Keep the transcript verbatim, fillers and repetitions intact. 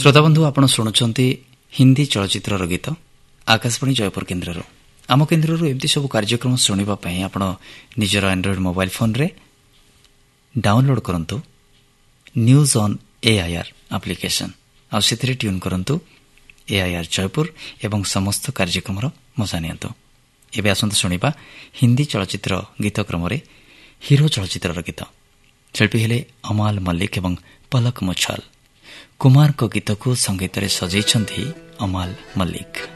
श्रोताबंधु आपण शुणुंट हिंदी चलचित्र गीत आकाशवाणी जयपुर केन्द्र आम केन्द्र एमती सब कार्यक्रम शुणापी आप निजर एंड्रॉइड मोबाइल फोन रे डाउनलोड करंतु न्यूज ऑन एआईआर एप्लिकेशन आउ ट्यून करंतु एआईआर जयपुर एवं समस्त कार्यक्रम मजा नियंतु। एबे आसंतु शुणिबा हिंदी चलचित्र गीत क्रम हिरो चलचित्र गीत। शिल्पी हेले अमाल मल्लिक एवं पलक मुछल। कुमार को गीत को संगीत रे सजाइछन्ती अमाल मल्लिक।